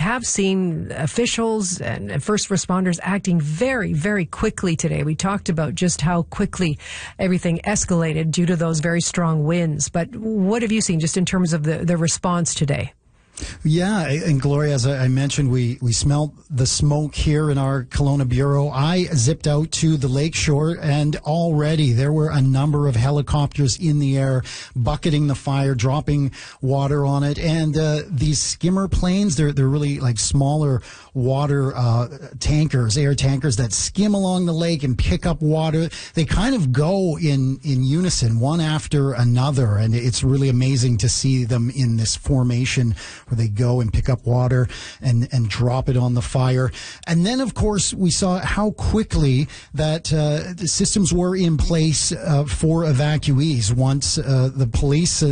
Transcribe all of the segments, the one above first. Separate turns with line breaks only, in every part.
have seen officials and first responders acting very, very quickly today. We talked about just how quickly everything escalated due to those very strong winds. But what have you seen just in terms of the response today?
Yeah, and Gloria, as I mentioned, we smelled the smoke here in our Kelowna bureau. I zipped out to the lakeshore, and already there were a number of helicopters in the air bucketing the fire, dropping water on it. And these skimmer planes, they're really like smaller water tankers, air tankers that skim along the lake and pick up water. They kind of go in unison, one after another, and it's really amazing to see them in this formation where they go and pick up water and drop it on the fire. And then, of course, we saw how quickly that the systems were in place for evacuees. Once the police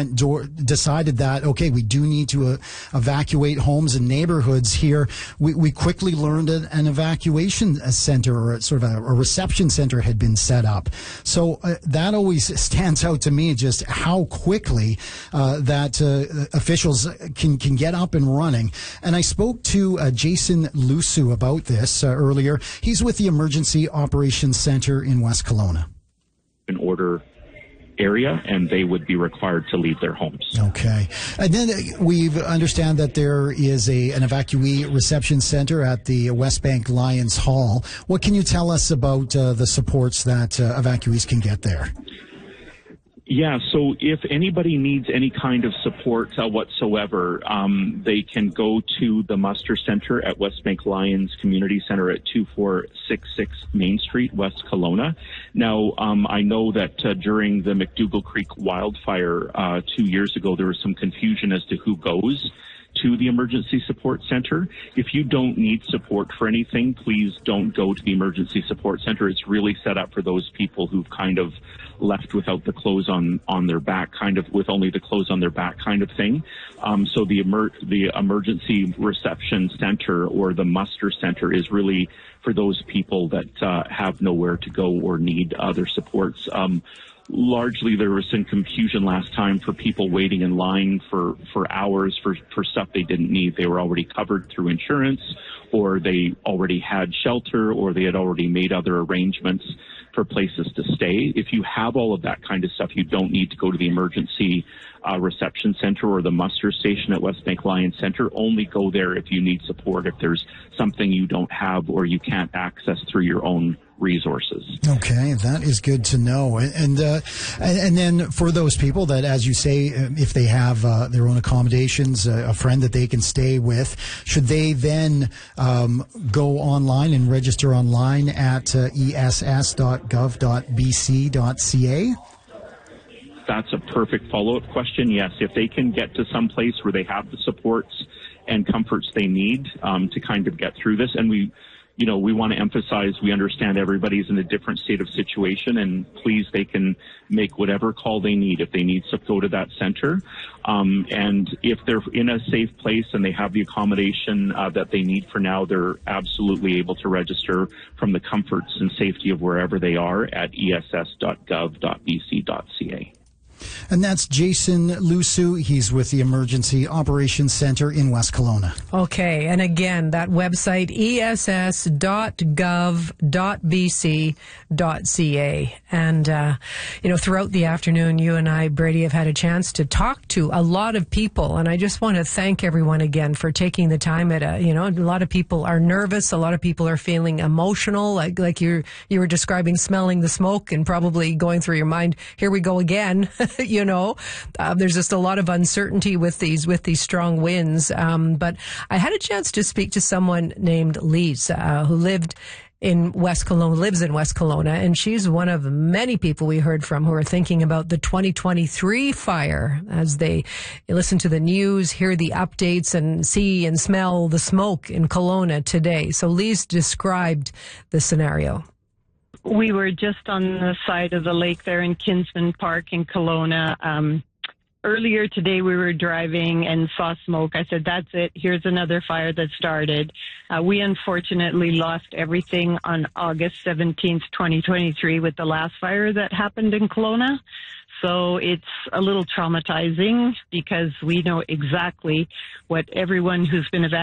decided that, okay, we do need to evacuate homes and neighborhoods here, we quickly learned an evacuation center, or sort of a reception center, had been set up. So that always stands out to me, just how quickly that officials can get up and running. And I spoke to Jason Lusu about this earlier. He's with the Emergency Operations Center in West Kelowna.
An order area, and they would be required to leave their homes.
Okay. And then we understand that there is an evacuee reception center at the West Bank Lions Hall. What can you tell us about the supports that evacuees can get there?
Yeah, so if anybody needs any kind of support whatsoever, they can go to the muster center at West Bank Lions Community Center at 2466 Main Street, West Kelowna. Now, I know that during the McDougall Creek wildfire 2 years ago, there was some confusion as to who goes to the Emergency Support Center. If you don't need support for anything, please don't go to the Emergency Support Center. It's really set up for those people who've kind of left without the clothes on their back, kind of with only the clothes on their back kind of thing. So the Emergency Reception Center, or the Muster Center, is really for those people that have nowhere to go or need other supports. Largely, there was some confusion last time for people waiting in line for hours for stuff they didn't need. They were already covered through insurance, or they already had shelter, or they had already made other arrangements for places to stay. If you have all of that kind of stuff, you don't need to go to the Emergency Reception Center or the muster station at West Bank Lions Center. Only go there if you need support, if there's something you don't have or you can't access through your own resources.
Okay, that is good to know. And then for those people that, as you say, if they have their own accommodations, a friend that they can stay with, should they then go online and register online at ess.gov.bc.ca?
That's a perfect follow-up question. Yes, if they can get to some place where they have the supports and comforts they need to kind of get through this, and we want to emphasize, we understand everybody's in a different state of situation, and please, they can make whatever call they need if they need to go to that center. And if they're in a safe place and they have the accommodation that they need for now, they're absolutely able to register from the comforts and safety of wherever they are at ess.gov.bc.ca.
And that's Jason Lusu. He's with the Emergency Operations Center in West Kelowna.
Okay, and again, that website, ess.gov.bc.ca. And, throughout the afternoon, you and I, Brady, have had a chance to talk to a lot of people. And I just want to thank everyone again for taking the time. A lot of people are nervous. A lot of people are feeling emotional, like you were describing, smelling the smoke and probably going through your mind, here we go again. There's just a lot of uncertainty with these strong winds. But I had a chance to speak to someone named Lise, who lives in West Kelowna, and she's one of many people we heard from who are thinking about the 2023 fire as they listen to the news, hear the updates, and see and smell the smoke in Kelowna today. So Lise described the scenario.
We were just on the side of the lake there in Kinsman Park in Kelowna. Earlier today, we were driving and saw smoke. I said, that's it. Here's another fire that started. We unfortunately lost everything on August 17th, 2023 with the last fire that happened in Kelowna. So it's a little traumatizing because we know exactly what everyone who's been evacuated